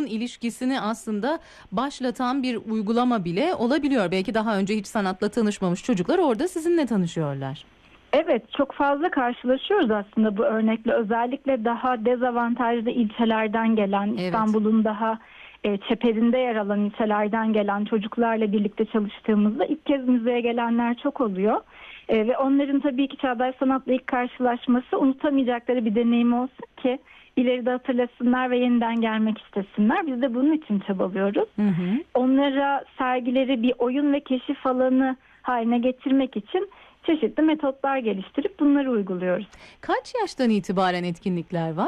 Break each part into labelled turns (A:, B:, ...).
A: oyun ilişkisini aslında başlatan bir uygulama bile olabiliyor. Belki daha önce hiç sanatla tanışmamış çocuklar orada sizinle tanışıyorlar.
B: Evet, çok fazla karşılaşıyoruz aslında bu örnekle. Özellikle daha dezavantajlı ilçelerden gelen,
A: Evet.
B: İstanbul'un daha çeperinde yer alan ilçelerden gelen çocuklarla birlikte çalıştığımızda ilk kez müzeye gelenler çok oluyor. Ve onların tabii ki çağdaş sanatla ilk karşılaşması unutamayacakları bir deneyim olsun ki ileride hatırlasınlar ve yeniden gelmek istesinler. Biz de bunun için çabalıyoruz.
A: Hı hı.
B: Onlara sergileri bir oyun ve keşif alanı haline getirmek için çeşitli metotlar geliştirip bunları uyguluyoruz.
A: Kaç yaştan itibaren etkinlikler var?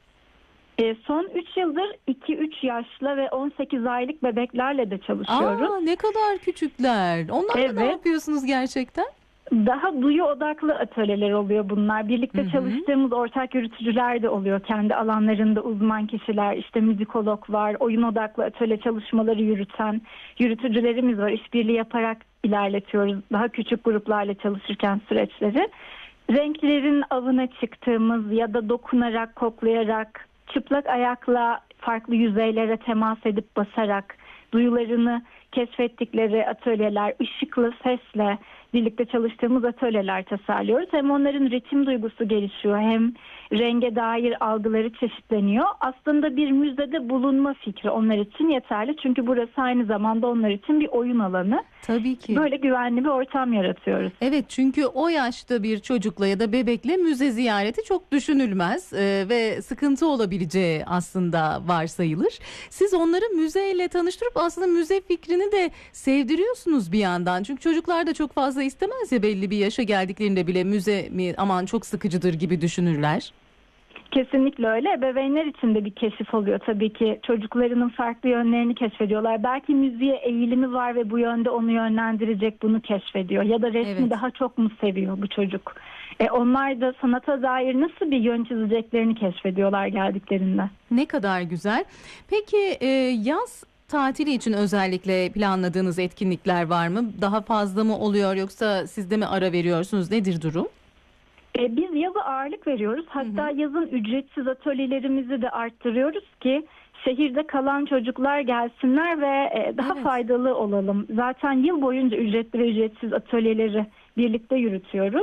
B: Son 3 yıldır 2-3 yaşlı ve 18 aylık bebeklerle de çalışıyoruz.
A: Ne kadar küçükler. Onlarla ne
B: Evet.
A: yapıyorsunuz gerçekten?
B: Daha duyu odaklı atölyeler oluyor bunlar. Birlikte çalıştığımız ortak yürütücüler de oluyor. Kendi alanlarında uzman kişiler, işte müzikolog var, oyun odaklı atölye çalışmaları yürüten yürütücülerimiz var. İşbirliği yaparak ilerletiyoruz daha küçük gruplarla çalışırken süreçleri. Renklerin avına çıktığımız ya da dokunarak, koklayarak, çıplak ayakla farklı yüzeylere temas edip basarak duyularını keşfettikleri atölyeler, ışıklı, sesle birlikte çalıştığımız atölyeler tasarlıyoruz. Hem onların ritim duygusu gelişiyor, hem renge dair algıları çeşitleniyor. Aslında bir müzede bulunma fikri onlar için yeterli. Çünkü burası aynı zamanda onlar için bir oyun alanı.
A: Tabii ki.
B: Böyle güvenli bir ortam yaratıyoruz.
A: Evet, çünkü o yaşta bir çocukla ya da bebekle müze ziyareti çok düşünülmez ve sıkıntı olabileceği aslında varsayılır. Siz onları müzeyle tanıştırıp aslında müze fikrini de sevdiriyorsunuz bir yandan. Çünkü çocuklar da çok fazla istemez ya, belli bir yaşa geldiklerinde bile müze mi aman çok sıkıcıdır gibi düşünürler.
B: Kesinlikle öyle. Ebeveynler için de bir keşif oluyor tabii ki. Çocuklarının farklı yönlerini keşfediyorlar. Belki müziğe eğilimi var ve bu yönde onu yönlendirecek, bunu keşfediyor. Ya da resmi
A: Evet.
B: daha çok mu seviyor bu çocuk? Onlar da sanata dair nasıl bir yön çizeceklerini keşfediyorlar geldiklerinde.
A: Ne kadar güzel. Peki yaz tatili için özellikle planladığınız etkinlikler var mı? Daha fazla mı oluyor, yoksa siz de mi ara veriyorsunuz? Nedir durum?
B: Biz yaza ağırlık veriyoruz. Hatta yazın ücretsiz atölyelerimizi de arttırıyoruz ki şehirde kalan çocuklar gelsinler ve daha
A: Evet.
B: faydalı olalım. Zaten yıl boyunca ücretli ve ücretsiz atölyeleri birlikte yürütüyoruz.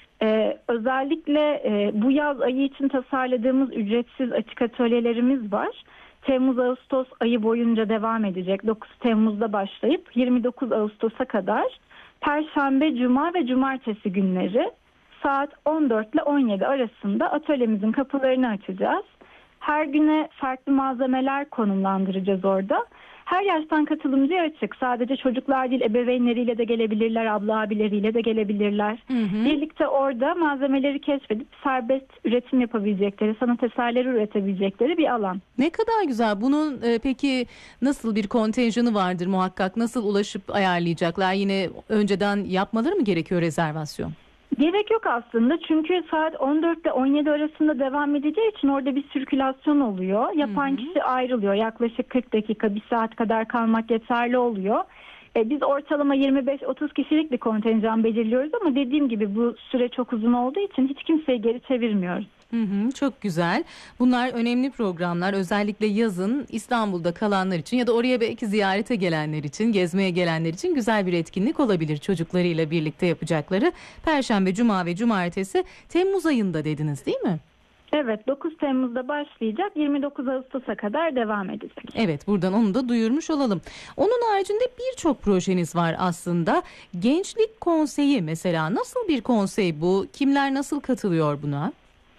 B: Özellikle bu yaz ayı için tasarladığımız ücretsiz açık atölyelerimiz var. Temmuz-Ağustos ayı boyunca devam edecek. 9 Temmuz'da başlayıp 29 Ağustos'a kadar Perşembe, Cuma ve Cumartesi günleri saat 14 ile 17 arasında atölyemizin kapılarını açacağız. Her güne farklı malzemeler konumlandıracağız orada. Her yaştan katılımcıya açık. Sadece çocuklar değil, ebeveynleriyle de gelebilirler, abla abileriyle de gelebilirler. Birlikte orada malzemeleri keşfedip serbest üretim yapabilecekleri, sanat eserleri üretebilecekleri bir alan.
A: Ne kadar güzel. Bunun peki nasıl bir kontenjanı vardır muhakkak? Nasıl ulaşıp ayarlayacaklar? Yine önceden yapmaları mı gerekiyor rezervasyon?
B: Gerek yok aslında, çünkü saat 14 ile 17 arasında devam edeceği için orada bir sirkülasyon oluyor. Yapan kişi ayrılıyor. Yaklaşık 40 dakika, 1 saat kadar kalmak yeterli oluyor. Biz ortalama 25-30 kişilik bir kontenjan belirliyoruz ama dediğim gibi bu süre çok uzun olduğu için hiç kimseyi geri çevirmiyoruz.
A: Çok güzel. Bunlar önemli programlar. Özellikle yazın İstanbul'da kalanlar için ya da oraya belki ziyarete gelenler için, gezmeye gelenler için güzel bir etkinlik olabilir. Çocuklarıyla birlikte yapacakları. Perşembe, Cuma ve Cumartesi Temmuz ayında dediniz, değil mi?
B: Evet, 9 Temmuz'da başlayacak, 29 Ağustos'a kadar devam edecek.
A: Evet, buradan onu da duyurmuş olalım. Onun haricinde birçok projeniz var aslında. Gençlik Konseyi mesela, nasıl bir konsey bu? Kimler nasıl katılıyor buna?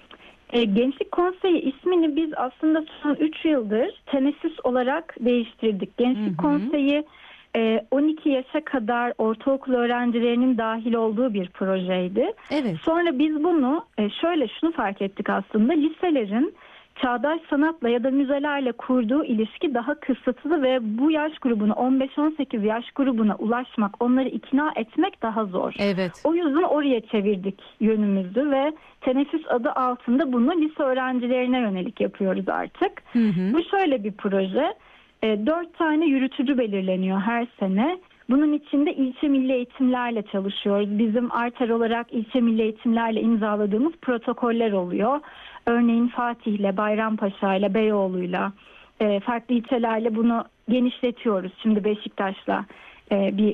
B: Gençlik Konseyi ismini biz aslında son 3 yıldır tenesis olarak değiştirdik. Gençlik Konseyi 12 yaşa kadar ortaokul öğrencilerinin dahil olduğu bir projeydi.
A: Evet.
B: Sonra biz bunu şunu fark ettik aslında: liselerin çağdaş sanatla ya da müzelerle kurduğu ilişki daha kısıtlı ve bu yaş grubuna, 15-18 yaş grubuna ulaşmak, onları ikna etmek daha zor.
A: Evet.
B: O yüzden oraya çevirdik yönümüzü ve teneffüs adı altında bunu lise öğrencilerine yönelik yapıyoruz artık. Bu şöyle bir proje. 4 tane yürütücü belirleniyor her sene. Bunun içinde ilçe milli eğitimlerle çalışıyoruz. Bizim Arter olarak ilçe milli eğitimlerle imzaladığımız protokoller oluyor. Örneğin Fatih'le, Bayrampaşa'yla, Beyoğlu'yla, farklı ilçelerle bunu genişletiyoruz. Şimdi Beşiktaş'la bir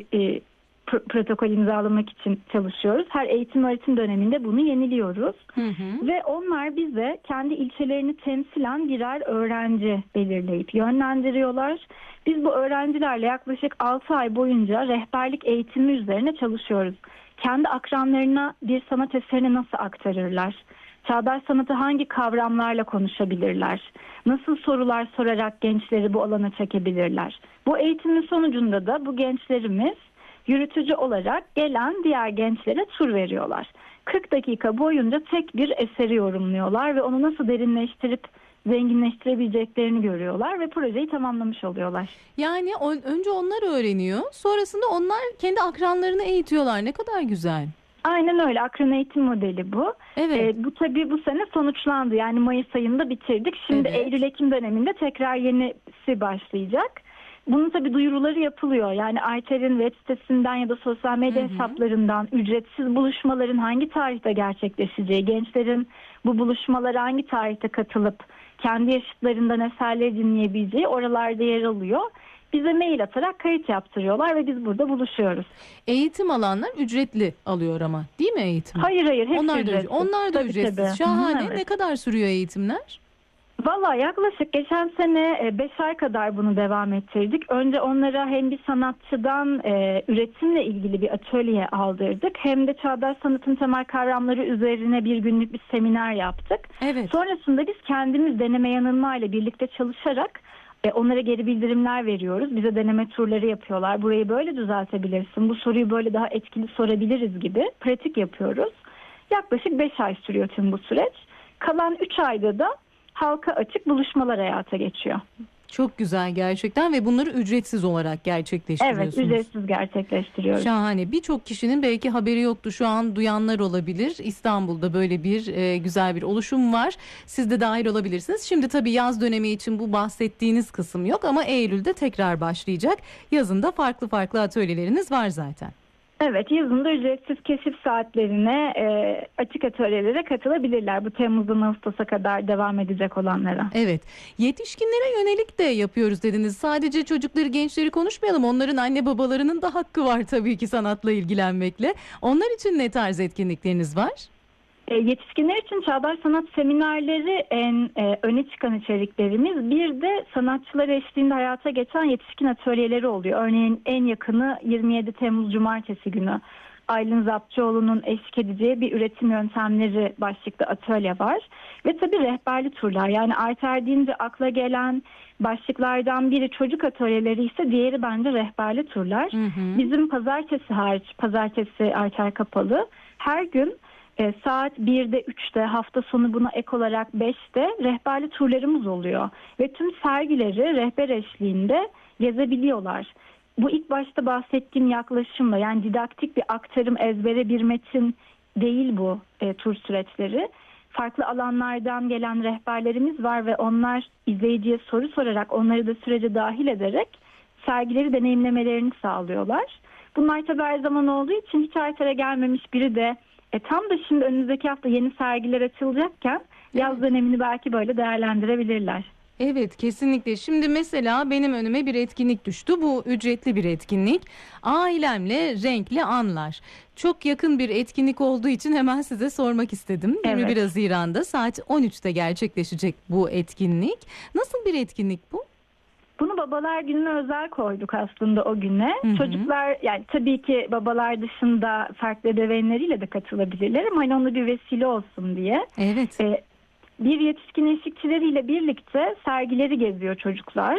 B: protokol imzalamak için çalışıyoruz. Her eğitim öğretim döneminde bunu yeniliyoruz. Ve onlar bize kendi ilçelerini temsilen birer öğrenci belirleyip yönlendiriyorlar. Biz bu öğrencilerle yaklaşık 6 ay boyunca rehberlik eğitimi üzerine çalışıyoruz. Kendi akranlarına bir sanat eserini nasıl aktarırlar? Çağdaş sanatı hangi kavramlarla konuşabilirler? Nasıl sorular sorarak gençleri bu alana çekebilirler? Bu eğitimin sonucunda da bu gençlerimiz yürütücü olarak gelen diğer gençlere tur veriyorlar. 40 dakika boyunca tek bir eseri yorumluyorlar ve onu nasıl derinleştirip zenginleştirebileceklerini görüyorlar ve projeyi tamamlamış oluyorlar.
A: Yani önce onlar öğreniyor, sonrasında onlar kendi akranlarını eğitiyorlar. Ne kadar güzel.
B: Aynen öyle. Akran eğitim modeli bu.
A: Evet.
B: Bu tabii bu sene sonuçlandı. Yani Mayıs ayında bitirdik. Şimdi
A: Evet.
B: Eylül-Ekim döneminde tekrar yenisi başlayacak. Bunun tabii duyuruları yapılıyor. Yani Ayter'in web sitesinden ya da sosyal medya hesaplarından ücretsiz buluşmaların hangi tarihte gerçekleşeceği, gençlerin bu buluşmalara hangi tarihte katılıp kendi yaşıtlarından eserleri dinleyebileceği oralarda yer alıyor. Bize mail atarak kayıt yaptırıyorlar ve biz burada buluşuyoruz.
A: Eğitim alanlar ücretli alıyor ama, değil mi eğitim?
B: Hayır, hepsi
A: Onlar da
B: ücretsiz.
A: onlar da
B: Tabii,
A: ücretsiz.
B: tabii.
A: Şahane.
B: Evet.
A: Ne kadar sürüyor eğitimler?
B: Vallahi yaklaşık geçen sene 5 ay kadar bunu devam ettirdik. Önce onlara hem bir sanatçıdan üretimle ilgili bir atölye aldırdık. Hem de çağdaş sanatın temel kavramları üzerine bir günlük bir seminer yaptık.
A: Evet.
B: Sonrasında biz kendimiz deneme yanılma ile birlikte çalışarak onlara geri bildirimler veriyoruz. Bize deneme turları yapıyorlar. Burayı böyle düzeltebilirsin, bu soruyu böyle daha etkili sorabiliriz gibi pratik yapıyoruz. Yaklaşık 5 ay sürüyor tüm bu süreç. Kalan 3 ayda da halka açık buluşmalar hayata geçiyor.
A: Çok güzel gerçekten ve bunları ücretsiz olarak gerçekleştiriyorsunuz.
B: Evet, ücretsiz gerçekleştiriyoruz.
A: Şahane. Birçok kişinin belki haberi yoktu. Şu an duyanlar olabilir. İstanbul'da böyle bir güzel bir oluşum var. Siz de dahil olabilirsiniz. Şimdi tabii yaz dönemi için bu bahsettiğiniz kısım yok ama Eylül'de tekrar başlayacak. Yazında farklı farklı atölyeleriniz var zaten.
B: Evet, yazında ücretsiz keşif saatlerine açık atölyelere katılabilirler. Bu Temmuz'dan Ağustos'a kadar devam edecek olanlara.
A: Evet. Yetişkinlere yönelik de yapıyoruz dediniz. Sadece çocukları, gençleri konuşmayalım. Onların anne babalarının da hakkı var tabii ki sanatla ilgilenmekle. Onlar için ne tarz etkinlikleriniz var?
B: Yetişkinler için çağdaş sanat seminerleri en öne çıkan içeriklerimiz. Bir de sanatçılar eşliğinde hayata geçen yetişkin atölyeleri oluyor. Örneğin en yakını 27 Temmuz Cumartesi günü Aylin Zapçıoğlu'nun eşlik edeceği bir üretim yöntemleri başlıklı atölye var. Ve tabii rehberli turlar, yani Ayter deyince akla gelen başlıklardan biri çocuk atölyeleri ise diğeri bence rehberli turlar. Bizim pazartesi hariç, pazartesi Ayter kapalı, her gün saat 1'de 3'te hafta sonu buna ek olarak 5'te rehberli turlarımız oluyor. Ve tüm sergileri rehber eşliğinde gezebiliyorlar. Bu ilk başta bahsettiğim yaklaşımla, yani didaktik bir aktarım, ezbere bir metin değil bu tur süreçleri. Farklı alanlardan gelen rehberlerimiz var ve onlar izleyiciye soru sorarak onları da sürece dahil ederek sergileri deneyimlemelerini sağlıyorlar. Bunlar tabii her zaman olduğu için hiç Ayter'e gelmemiş biri de tam da şimdi önümüzdeki hafta yeni sergiler açılacakken yaz dönemini belki böyle değerlendirebilirler.
A: Evet, kesinlikle. Şimdi mesela benim önüme bir etkinlik düştü. Bu ücretli bir etkinlik. Ailemle renkli anlar. Çok yakın bir etkinlik olduğu için hemen size sormak istedim.
B: Evet.
A: 21 Haziran'da saat 13'te gerçekleşecek bu etkinlik. Nasıl bir etkinlik bu?
B: Bunu Babalar Günü'ne özel koyduk aslında o güne. Çocuklar, yani tabii ki babalar dışında farklı ebeveynleriyle de katılabilirler ama hani ona bir vesile olsun diye.
A: Evet.
B: Bir yetişkin eşlikçileriyle birlikte sergileri geziyor çocuklar.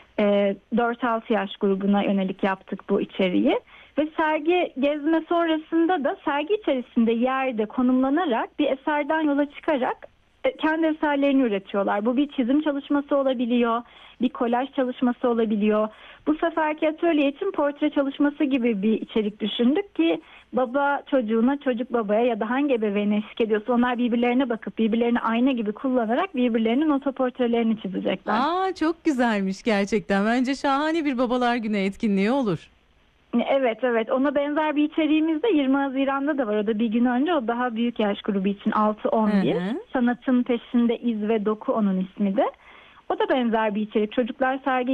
B: 4-6 yaş grubuna yönelik yaptık bu içeriği. Ve sergi gezme sonrasında da sergi içerisinde yerde konumlanarak bir eserden yola çıkarak kendi eserlerini üretiyorlar. Bu bir çizim çalışması olabiliyor, bir kolaj çalışması olabiliyor. Bu seferki atölye için portre çalışması gibi bir içerik düşündük ki baba çocuğuna, çocuk babaya ya da hangi ebeveyne eşlik ediyorsa onlar birbirlerine bakıp birbirlerini ayna gibi kullanarak birbirlerinin otoportrelerini çizecekler.
A: Çok güzelmiş gerçekten. Bence şahane bir Babalar Günü etkinliği olur.
B: Evet. Ona benzer bir içeriğimiz de 20 Haziran'da da var. O da bir gün önce. O daha büyük yaş grubu için 6-11. Sanatın peşinde iz ve doku onun ismi de. O da benzer bir içerik. Çocuklar sergi